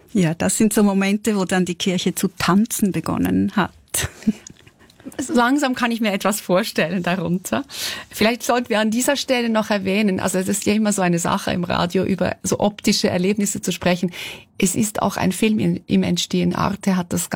Ja, das sind so Momente, wo dann die Kirche zu tanzen begonnen hat. Langsam kann ich mir etwas vorstellen darunter. Vielleicht sollten wir an dieser Stelle noch erwähnen, also es ist ja immer so eine Sache im Radio, über so optische Erlebnisse zu sprechen. Es ist auch ein Film im Entstehen. Arte hat das